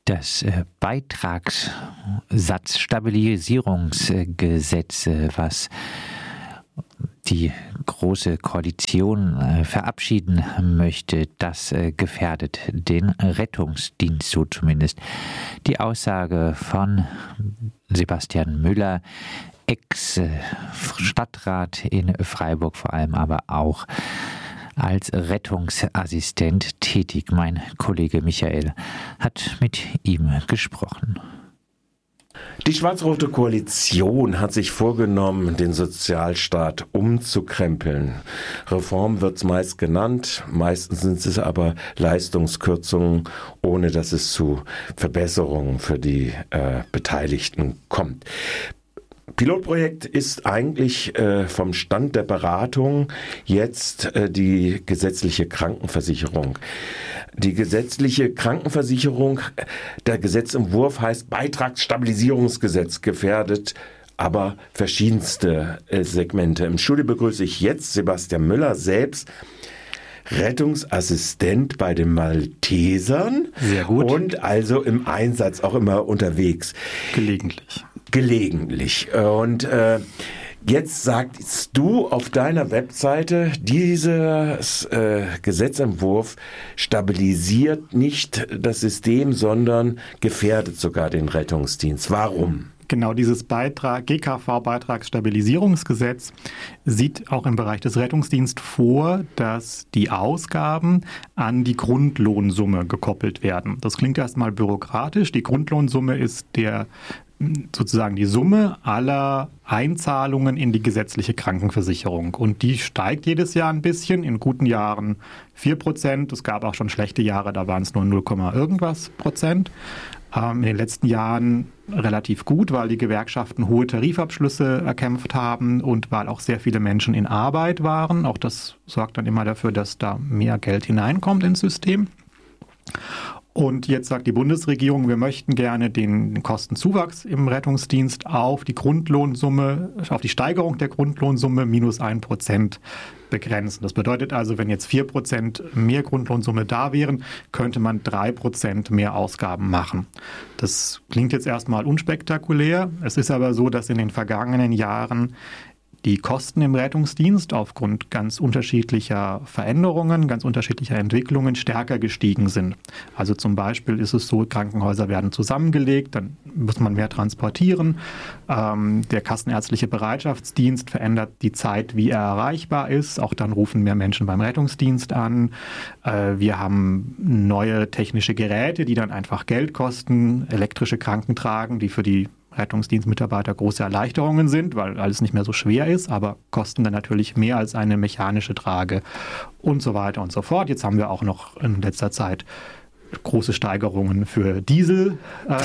Das Beitragssatzstabilisierungsgesetz, was die Große Koalition verabschieden möchte, das gefährdet den Rettungsdienst, so zumindest die Aussage von Sebastian Müller, Ex-Stadtrat in Freiburg, vor allem aber auch als Rettungsassistent tätig. Mein Kollege Michael hat mit ihm gesprochen. Die schwarz-rote Koalition hat sich vorgenommen, den Sozialstaat umzukrempeln. Reform wird's meist genannt, meistens sind es aber Leistungskürzungen, ohne dass es zu Verbesserungen für die Beteiligten kommt. Pilotprojekt ist eigentlich vom Stand der Beratung jetzt die gesetzliche Krankenversicherung. Die gesetzliche Krankenversicherung, der Gesetzentwurf heißt Beitragsstabilisierungsgesetz, gefährdet aber verschiedenste Segmente. Im Studio begrüße ich jetzt Sebastian Müller, selbst Rettungsassistent bei den Maltesern. Sehr gut. Und also im Einsatz auch immer unterwegs. Gelegentlich. Und jetzt sagst du auf deiner Webseite, dieses Gesetzentwurf stabilisiert nicht das System, sondern gefährdet sogar den Rettungsdienst. Warum? Genau, dieses GKV-Beitragsstabilisierungsgesetz sieht auch im Bereich des Rettungsdienstes vor, dass die Ausgaben an die Grundlohnsumme gekoppelt werden. Das klingt erstmal bürokratisch. Die Grundlohnsumme ist sozusagen die Summe aller Einzahlungen in die gesetzliche Krankenversicherung. Und die steigt jedes Jahr ein bisschen, in guten Jahren 4%. Es gab auch schon schlechte Jahre, da waren es nur 0, irgendwas Prozent. In den letzten Jahren relativ gut, weil die Gewerkschaften hohe Tarifabschlüsse erkämpft haben und weil auch sehr viele Menschen in Arbeit waren. Auch das sorgt dann immer dafür, dass da mehr Geld hineinkommt ins System. Und jetzt sagt die Bundesregierung, wir möchten gerne den Kostenzuwachs im Rettungsdienst auf die Grundlohnsumme, auf die Steigerung der Grundlohnsumme minus 1% begrenzen. Das bedeutet also, wenn jetzt 4% mehr Grundlohnsumme da wären, könnte man 3% mehr Ausgaben machen. Das klingt jetzt erstmal unspektakulär. Es ist aber so, dass in den vergangenen Jahren die Kosten im Rettungsdienst aufgrund ganz unterschiedlicher Veränderungen, ganz unterschiedlicher Entwicklungen stärker gestiegen sind. Also zum Beispiel ist es so, Krankenhäuser werden zusammengelegt, dann muss man mehr transportieren. Der kassenärztliche Bereitschaftsdienst verändert die Zeit, wie er erreichbar ist. Auch dann rufen mehr Menschen beim Rettungsdienst an. Wir haben neue technische Geräte, die dann einfach Geld kosten, elektrische Krankentragen, die für die Rettungsdienstmitarbeiter große Erleichterungen sind, weil alles nicht mehr so schwer ist, aber kosten dann natürlich mehr als eine mechanische Trage und so weiter und so fort. Jetzt haben wir auch noch in letzter Zeit große Steigerungen für Diesel.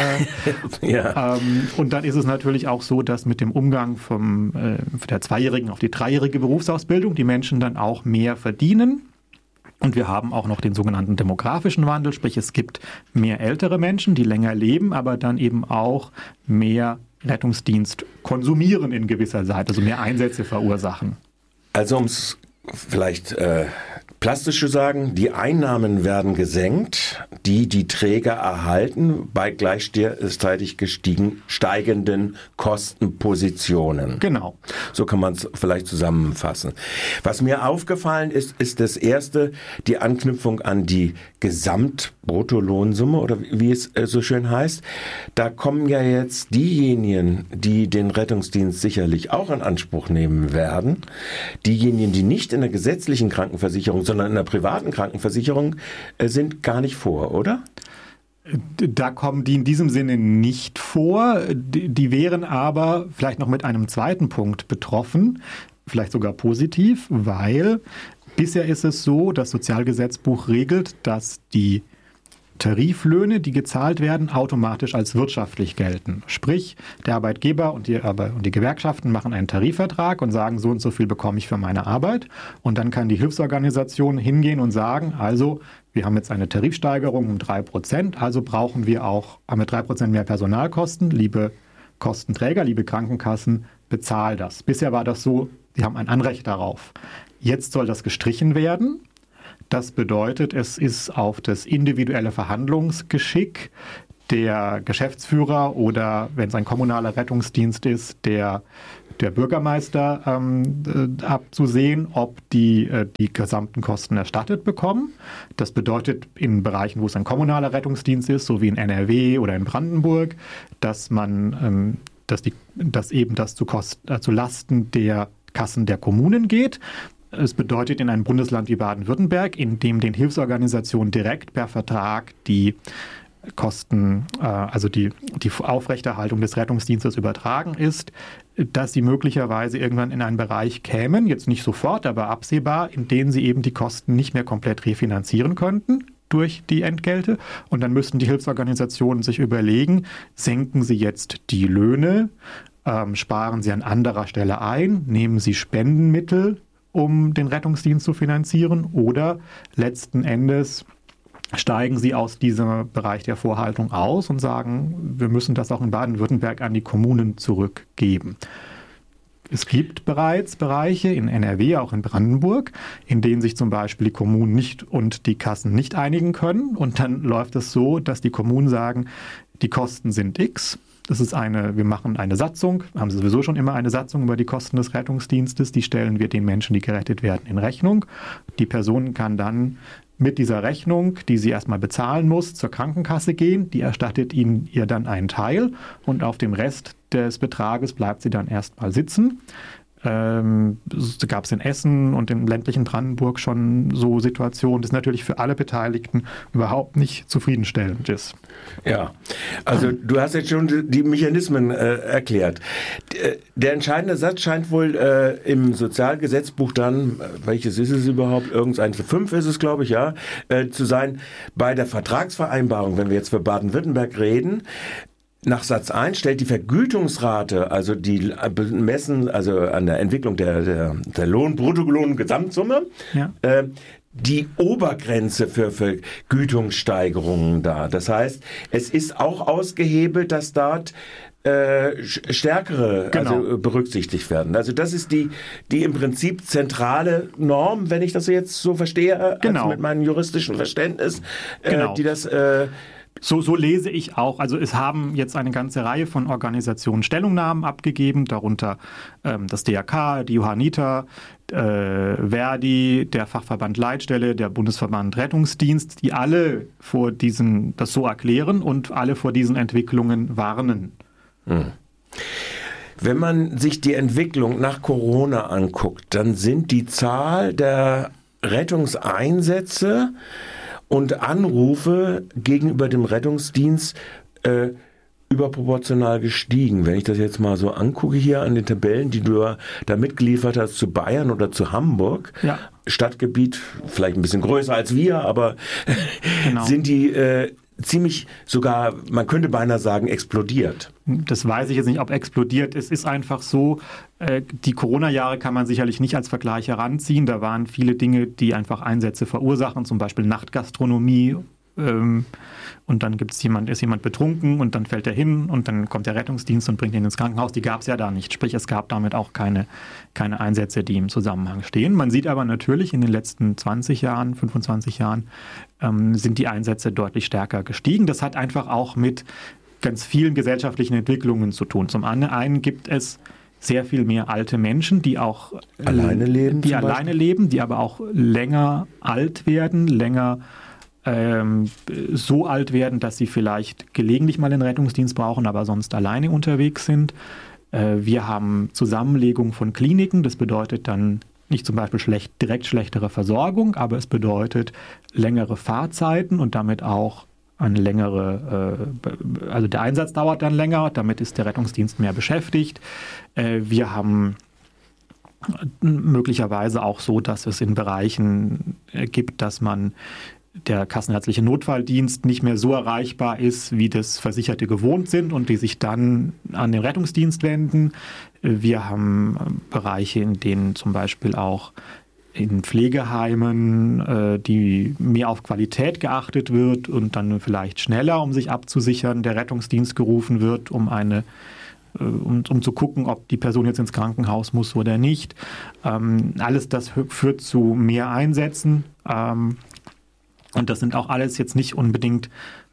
Ja. Und dann ist es natürlich auch so, dass mit dem Umgang von der 2-jährigen auf die 3-jährige Berufsausbildung die Menschen dann auch mehr verdienen. Und wir haben auch noch den sogenannten demografischen Wandel, sprich es gibt mehr ältere Menschen, die länger leben, aber dann eben auch mehr Rettungsdienst konsumieren in gewisser Zeit, also mehr Einsätze verursachen. Also um es vielleicht plastisch zu sagen, die Einnahmen werden gesenkt, die Träger erhalten bei gleichzeitig steigenden Kostenpositionen. Genau. So kann man es vielleicht zusammenfassen. Was mir aufgefallen ist das erste, die Anknüpfung an die Gesamtbruttolohnsumme oder wie es so schön heißt. Da kommen ja jetzt diejenigen, die den Rettungsdienst sicherlich auch in Anspruch nehmen werden, diejenigen, die nicht in der gesetzlichen Krankenversicherung, sondern in der privaten Krankenversicherung sind, gar nicht vor, oder? Da kommen die in diesem Sinne nicht vor. Die wären aber vielleicht noch mit einem zweiten Punkt betroffen, vielleicht sogar positiv, weil bisher ist es so, das Sozialgesetzbuch regelt, dass die Tariflöhne, die gezahlt werden, automatisch als wirtschaftlich gelten. Sprich, der Arbeitgeber und die Gewerkschaften machen einen Tarifvertrag und sagen, so und so viel bekomme ich für meine Arbeit. Und dann kann die Hilfsorganisation hingehen und sagen, also wir haben jetzt eine Tarifsteigerung um 3%, also haben wir 3% mehr Personalkosten. Liebe Kostenträger, liebe Krankenkassen, bezahl das. Bisher war das so, die haben ein Anrecht darauf. Jetzt soll das gestrichen werden. Das bedeutet, es ist auf das individuelle Verhandlungsgeschick der Geschäftsführer oder, wenn es ein kommunaler Rettungsdienst ist, der Bürgermeister abzusehen, ob die gesamten Kosten erstattet bekommen. Das bedeutet in Bereichen, wo es ein kommunaler Rettungsdienst ist, so wie in NRW oder in Brandenburg, dass eben das zu Lasten der Kassen der Kommunen geht. Es bedeutet in einem Bundesland wie Baden-Württemberg, in dem den Hilfsorganisationen direkt per Vertrag die Kosten, also die Aufrechterhaltung des Rettungsdienstes übertragen ist, dass sie möglicherweise irgendwann in einen Bereich kämen, jetzt nicht sofort, aber absehbar, in denen sie eben die Kosten nicht mehr komplett refinanzieren könnten durch die Entgelte. Und dann müssten die Hilfsorganisationen sich überlegen, senken sie jetzt die Löhne, sparen sie an anderer Stelle ein, nehmen sie Spendenmittel, um den Rettungsdienst zu finanzieren, oder letzten Endes steigen sie aus diesem Bereich der Vorhaltung aus und sagen, wir müssen das auch in Baden-Württemberg an die Kommunen zurückgeben. Es gibt bereits Bereiche in NRW, auch in Brandenburg, in denen sich zum Beispiel die Kommunen nicht und die Kassen nicht einigen können. Und dann läuft es so, dass die Kommunen sagen, die Kosten sind X. Wir machen eine Satzung, haben sie sowieso schon immer eine Satzung über die Kosten des Rettungsdienstes, die stellen wir den Menschen, die gerettet werden, in Rechnung. Die Person kann dann mit dieser Rechnung, die sie erstmal bezahlen muss, zur Krankenkasse gehen. Die erstattet ihr dann einen Teil und auf dem Rest des Betrages bleibt sie dann erstmal sitzen. Gab es in Essen und im ländlichen Brandenburg schon so Situationen, das natürlich für alle Beteiligten überhaupt nicht zufriedenstellend ist. Ja, also du hast jetzt schon die Mechanismen erklärt. Der entscheidende Satz scheint wohl im Sozialgesetzbuch dann, welches ist es überhaupt, irgendein 5 ist es, glaube ich, ja, zu sein, bei der Vertragsvereinbarung, wenn wir jetzt für Baden-Württemberg reden, nach Satz 1 stellt die Vergütungsrate, also die bemessen, also an der Entwicklung der Bruttolohn-Gesamtsumme, ja, die Obergrenze für Vergütungssteigerungen dar. Das heißt, es ist auch ausgehebelt, dass dort stärkere berücksichtigt werden. Also das ist die im Prinzip zentrale Norm, wenn ich das jetzt so verstehe, also mit meinem juristischen Verständnis, die das So lese ich auch. Also es haben jetzt eine ganze Reihe von Organisationen Stellungnahmen abgegeben, darunter das DRK, die Johanniter, Verdi, der Fachverband Leitstelle, der Bundesverband Rettungsdienst, die alle das so erklären und alle vor diesen Entwicklungen warnen. Wenn man sich die Entwicklung nach Corona anguckt, dann sind die Zahl der Rettungseinsätze und Anrufe gegenüber dem Rettungsdienst überproportional gestiegen. Wenn ich das jetzt mal so angucke hier an den Tabellen, die du da mitgeliefert hast zu Bayern oder zu Hamburg, ja. Stadtgebiet vielleicht ein bisschen größer als wir, aber sind die ziemlich sogar, man könnte beinahe sagen, explodiert. Das weiß ich jetzt nicht, ob explodiert. Es ist einfach so, die Corona-Jahre kann man sicherlich nicht als Vergleich heranziehen. Da waren viele Dinge, die einfach Einsätze verursachen, zum Beispiel Nachtgastronomie. Und dann ist jemand betrunken und dann fällt er hin und dann kommt der Rettungsdienst und bringt ihn ins Krankenhaus. Die gab es ja da nicht. Sprich, es gab damit auch keine Einsätze, die im Zusammenhang stehen. Man sieht aber natürlich in den letzten 20 Jahren, 25 Jahren sind die Einsätze deutlich stärker gestiegen. Das hat einfach auch mit ganz vielen gesellschaftlichen Entwicklungen zu tun. Zum einen gibt es sehr viel mehr alte Menschen, die auch alleine leben, die aber auch länger alt werden, länger so alt werden, dass sie vielleicht gelegentlich mal den Rettungsdienst brauchen, aber sonst alleine unterwegs sind. Wir haben Zusammenlegung von Kliniken. Das bedeutet dann nicht zum Beispiel direkt schlechtere Versorgung, aber es bedeutet längere Fahrzeiten und damit auch eine längere, also der Einsatz dauert dann länger, damit ist der Rettungsdienst mehr beschäftigt. Wir haben möglicherweise auch so, dass es in Bereichen gibt, dass der kassenärztliche Notfalldienst nicht mehr so erreichbar ist, wie das Versicherte gewohnt sind und die sich dann an den Rettungsdienst wenden. Wir haben Bereiche, in denen zum Beispiel auch in Pflegeheimen, die mehr auf Qualität geachtet wird und dann vielleicht schneller, um sich abzusichern, der Rettungsdienst gerufen wird, um zu gucken, ob die Person jetzt ins Krankenhaus muss oder nicht. Alles das führt zu mehr Einsätzen. Und das sind auch alles jetzt nicht unbedingt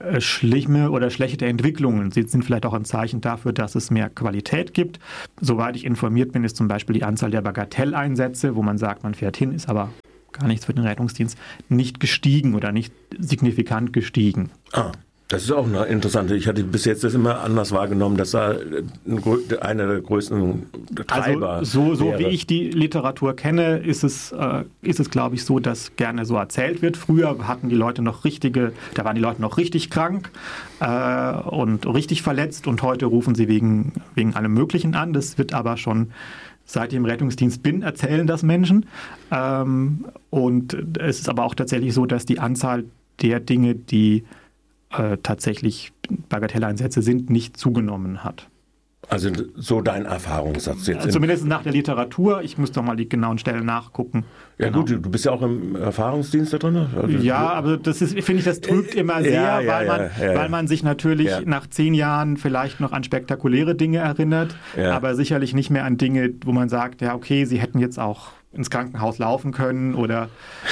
schlimme oder schlechte Entwicklungen. Sie sind vielleicht auch ein Zeichen dafür, dass es mehr Qualität gibt. Soweit ich informiert bin, ist zum Beispiel die Anzahl der Bagatelleinsätze, wo man sagt, man fährt hin, ist aber gar nichts für den Rettungsdienst, nicht gestiegen oder nicht signifikant gestiegen. Das ist auch eine interessante. Ich hatte bis jetzt das immer anders wahrgenommen, dass da einer der größten Treiber Also so wäre. wie ich die Literatur kenne, ist es glaube ich, so, dass gerne so erzählt wird. Früher hatten die Leute noch da waren die Leute noch richtig krank und richtig verletzt und heute rufen sie wegen allem Möglichen an. Das wird aber schon seit ich im Rettungsdienst bin, erzählen das Menschen. Und es ist aber auch tatsächlich so, dass die Anzahl der Dinge, die tatsächlich Bagatelleinsätze sind, nicht zugenommen hat. Also so dein Erfahrungssatz jetzt. Zumindest nach der Literatur. Ich muss doch mal die genauen Stellen nachgucken. Ja genau. Gut, du bist ja auch im Erfahrungsdienst da drin. Also ja, aber finde ich, das trügt immer sehr, weil man sich natürlich nach 10 Jahren vielleicht noch an spektakuläre Dinge erinnert, aber sicherlich nicht mehr an Dinge, wo man sagt, ja okay, sie hätten jetzt auch ins Krankenhaus laufen können oder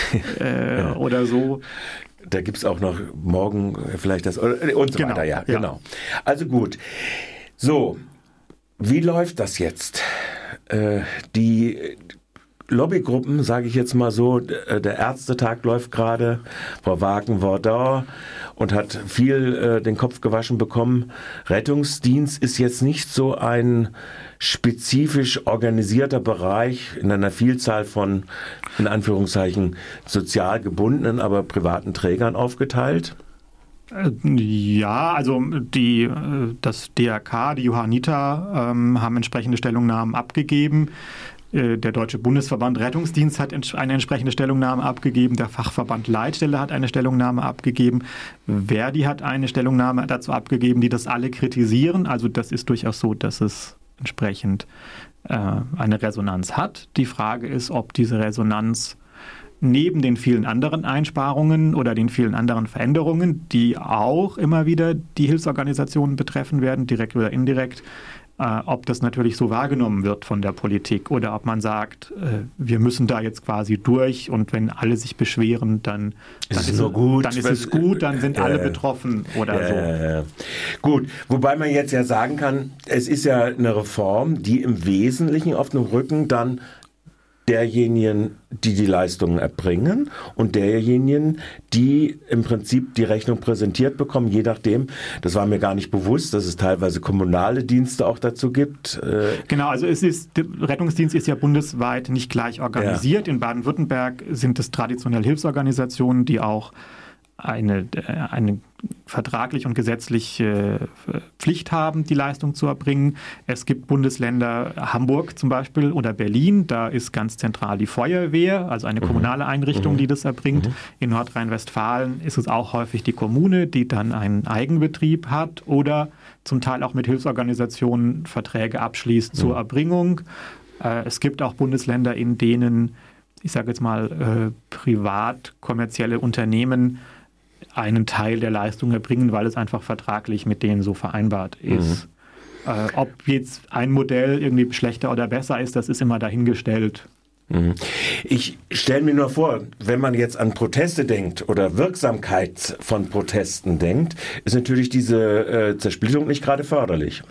so. Da gibt es auch noch morgen vielleicht das und so weiter, ja, genau. Also gut. So, wie läuft das jetzt? Die Lobbygruppen, sage ich jetzt mal so, der Ärztetag läuft gerade, Frau Wagen war da und hat viel den Kopf gewaschen bekommen. Rettungsdienst ist jetzt nicht so ein spezifisch organisierter Bereich in einer Vielzahl von, in Anführungszeichen, sozial gebundenen, aber privaten Trägern aufgeteilt? Ja, also das DRK, die Johanniter, haben entsprechende Stellungnahmen abgegeben. Der Deutsche Bundesverband Rettungsdienst hat eine entsprechende Stellungnahme abgegeben. Der Fachverband Leitstelle hat eine Stellungnahme abgegeben. Verdi hat eine Stellungnahme dazu abgegeben, die das alle kritisieren. Also das ist durchaus so, dass es entsprechend eine Resonanz hat. Die Frage ist, ob diese Resonanz neben den vielen anderen Einsparungen oder den vielen anderen Veränderungen, die auch immer wieder die Hilfsorganisationen betreffen werden, direkt oder indirekt, ob das natürlich so wahrgenommen wird von der Politik oder ob man sagt, wir müssen da jetzt quasi durch und wenn alle sich beschweren, dann ist es gut, dann sind alle betroffen oder so. Gut, wobei man jetzt ja sagen kann, es ist ja eine Reform, die im Wesentlichen auf dem Rücken dann derjenigen, die die Leistungen erbringen und derjenigen, die im Prinzip die Rechnung präsentiert bekommen, je nachdem. Das war mir gar nicht bewusst, dass es teilweise kommunale Dienste auch dazu gibt. Genau, also der Rettungsdienst ist ja bundesweit nicht gleich organisiert. Ja. In Baden-Württemberg sind es traditionell Hilfsorganisationen, die auch eine vertraglich und gesetzlich Pflicht haben, die Leistung zu erbringen. Es gibt Bundesländer, Hamburg zum Beispiel oder Berlin, da ist ganz zentral die Feuerwehr, also eine kommunale Einrichtung, die das erbringt. In Nordrhein-Westfalen ist es auch häufig die Kommune, die dann einen Eigenbetrieb hat oder zum Teil auch mit Hilfsorganisationen Verträge abschließt zur Erbringung. Es gibt auch Bundesländer, in denen, ich sage jetzt mal, privat kommerzielle Unternehmen einen Teil der Leistung erbringen, weil es einfach vertraglich mit denen so vereinbart ist. Ob jetzt ein Modell irgendwie schlechter oder besser ist, das ist immer dahingestellt. Ich stelle mir nur vor, wenn man jetzt an Proteste denkt oder Wirksamkeit von Protesten denkt, ist natürlich diese Zersplitterung nicht gerade förderlich.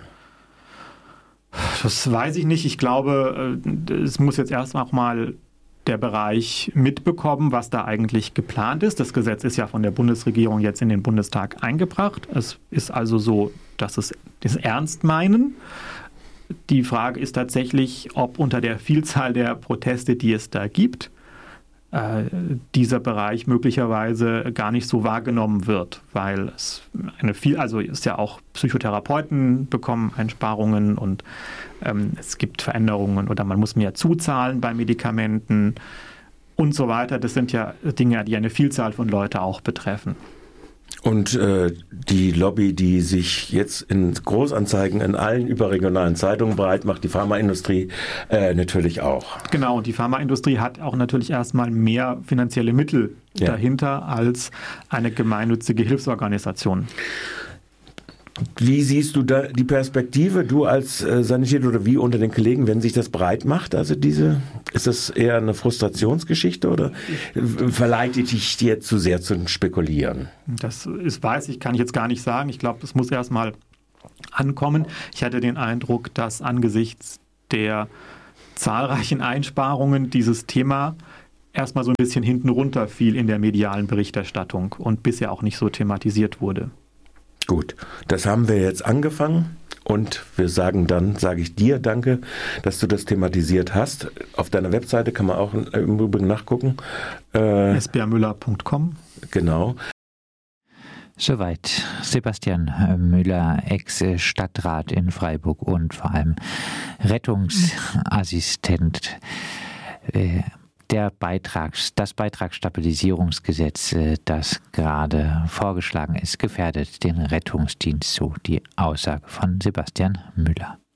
Das weiß ich nicht. Ich glaube, es muss jetzt erst auch mal der Bereich mitbekommen, was da eigentlich geplant ist. Das Gesetz ist ja von der Bundesregierung jetzt in den Bundestag eingebracht. Es ist also so, dass es das ernst meinen. Die Frage ist tatsächlich, ob unter der Vielzahl der Proteste, die es da gibt, dieser Bereich möglicherweise gar nicht so wahrgenommen wird, weil es ist ja auch Psychotherapeuten bekommen Einsparungen und es gibt Veränderungen oder man muss mehr zuzahlen bei Medikamenten und so weiter. Das sind ja Dinge, die eine Vielzahl von Leuten auch betreffen. Und die Lobby, die sich jetzt in Großanzeigen in allen überregionalen Zeitungen breit macht, die Pharmaindustrie natürlich auch. Genau, und die Pharmaindustrie hat auch natürlich erstmal mehr finanzielle Mittel dahinter als eine gemeinnützige Hilfsorganisation. Wie siehst du da die Perspektive, du als Sanitäter oder wie unter den Kollegen, wenn sich das breit macht? Also ist das eher eine Frustrationsgeschichte oder verleitet dich dir zu sehr zum Spekulieren? Kann ich jetzt gar nicht sagen. Ich glaube, es muss erstmal ankommen. Ich hatte den Eindruck, dass angesichts der zahlreichen Einsparungen dieses Thema erstmal so ein bisschen hinten runter fiel in der medialen Berichterstattung und bisher auch nicht so thematisiert wurde. Gut, das haben wir jetzt angefangen und sage ich dir danke, dass du das thematisiert hast. Auf deiner Webseite kann man auch im Übrigen nachgucken. sbrmüller.com. Genau. Soweit Sebastian Müller, Ex-Stadtrat in Freiburg und vor allem Rettungsassistent. Das Beitragsstabilisierungsgesetz, das gerade vorgeschlagen ist, gefährdet den Rettungsdienst, so die Aussage von Sebastian Müller.